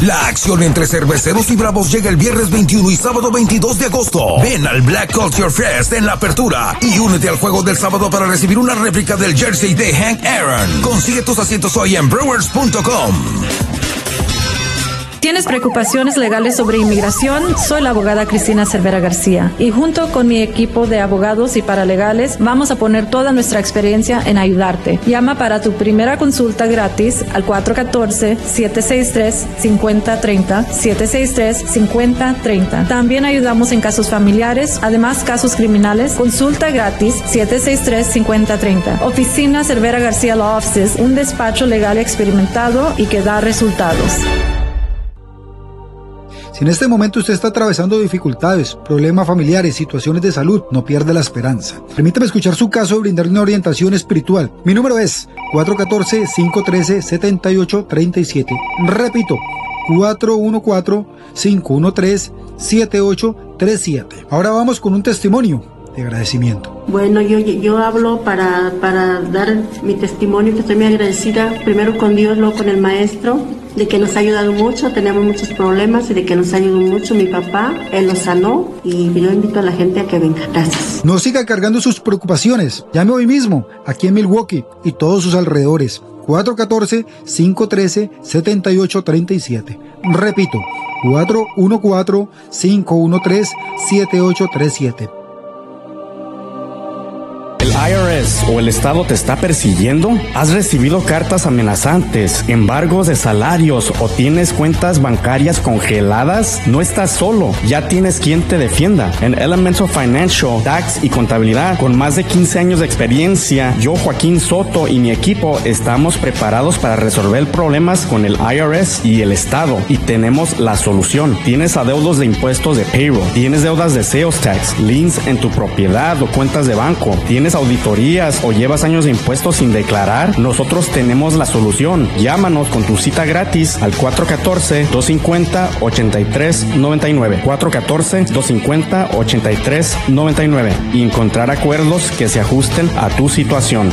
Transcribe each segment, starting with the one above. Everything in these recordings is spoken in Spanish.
La acción entre Cerveceros y Bravos llega el viernes 21 y sábado 22 de agosto. Ven al Black Culture Fest en la apertura y únete al juego del sábado para recibir una réplica del jersey de Hank Aaron. Consigue tus asientos hoy en brewers.com. ¿Tienes preocupaciones legales sobre inmigración? Soy la abogada Cristina Cervera García y junto con mi equipo de abogados y paralegales vamos a poner toda nuestra experiencia en ayudarte. Llama para tu primera consulta gratis al 414-763-5030, 763-5030. También ayudamos en casos familiares, además casos criminales. Consulta gratis 763-5030. Oficina Cervera García Law Offices, un despacho legal experimentado y que da resultados. Si en este momento usted está atravesando dificultades, problemas familiares, situaciones de salud, no pierda la esperanza. Permítame escuchar su caso y brindarle una orientación espiritual. Mi número es 414-513-7837. Repito, 414-513-7837. Ahora vamos con un testimonio de agradecimiento. Bueno, yo hablo para dar mi testimonio, que estoy muy agradecida, primero con Dios, luego con el maestro, de que nos ha ayudado mucho, tenemos muchos problemas y de que nos ha ayudado mucho mi papá, él lo sanó y yo invito a la gente a que venga. Gracias. No siga cargando sus preocupaciones, llame hoy mismo, aquí en Milwaukee y todos sus alrededores, 414-513-7837. Repito, 414-513-7837. ¿El IRS o el Estado te está persiguiendo? ¿Has recibido cartas amenazantes, embargos de salarios o tienes cuentas bancarias congeladas? No estás solo, ya tienes quien te defienda. En Elemental Financial, Tax y Contabilidad, con más de 15 años de experiencia, yo, Joaquín Soto y mi equipo estamos preparados para resolver problemas con el IRS y el Estado y tenemos la solución. ¿Tienes adeudos de impuestos de payroll? ¿Tienes deudas de sales tax, liens en tu propiedad o cuentas de banco? ¿Tienes auditorías o llevas años de impuestos sin declarar? Nosotros tenemos la solución. Llámanos con tu cita gratis al 414-250-8399. 414-250-8399 y encontrar acuerdos que se ajusten a tu situación.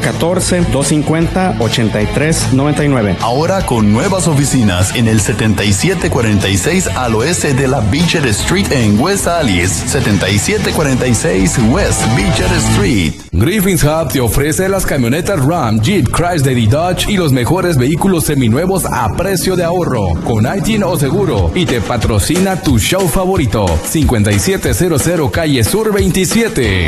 414-250-8399. Ahora con nuevas oficinas en el 7746 al oeste de la Beechwood Street en West Allis. 7746 West Beechwood Street. Griffin's Hub te ofrece las camionetas Ram, Jeep, Chrysler y Dodge y los mejores vehículos seminuevos a precio de ahorro, con ITIN o seguro, y te patrocina tu show favorito, 5700 Calle Sur 27.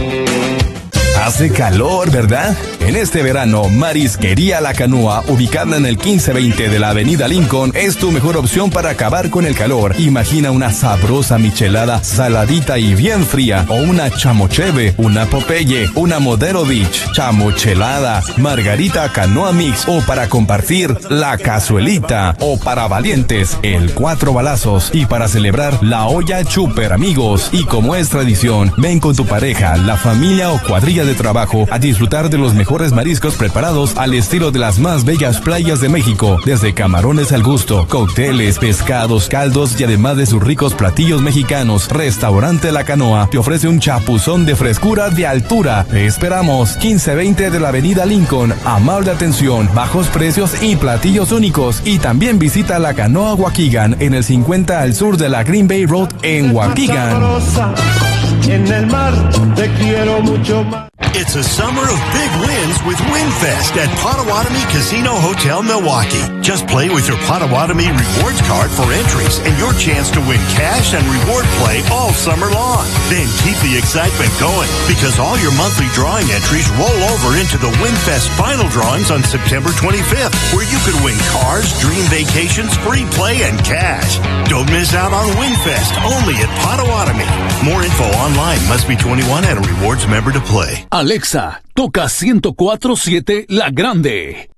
Hace calor, ¿verdad? En este verano, Marisquería La Canoa, ubicada en el 1520 de la Avenida Lincoln, es tu mejor opción para acabar con el calor. Imagina una sabrosa michelada, saladita y bien fría, o una chamocheve, una Popeye, una Modelo Beach, chamochelada, margarita Canoa Mix, o para compartir, la cazuelita, o para valientes, el 4 balazos, y para celebrar, la olla Chuper, amigos. Y como es tradición, ven con tu pareja, la familia o cuadrilla de trabajo a disfrutar de los mejores mariscos preparados al estilo de las más bellas playas de México, desde camarones al gusto, cócteles, pescados, caldos y además de sus ricos platillos mexicanos. Restaurante La Canoa te ofrece un chapuzón de frescura de altura. Te esperamos 1520 de la Avenida Lincoln. Amable atención, bajos precios y platillos únicos. Y también visita La Canoa Waukegan en el 50 al sur de la Green Bay Road en Waukegan. En el mar te quiero mucho más. It's a summer of big wins with WinFest at Potawatomi Casino Hotel Milwaukee. Just play with your Potawatomi rewards card for entries and your chance to win cash and reward play all summer long. Then keep the excitement going because all your monthly drawing entries roll over into the WinFest final drawings on September 25th, where you could win cars, dream vacations, free play, and cash. Don't miss out on WinFest only at Potawatomi. More info online. Must be 21 and a rewards member to play. Alexa, toca 104.7 La Grande.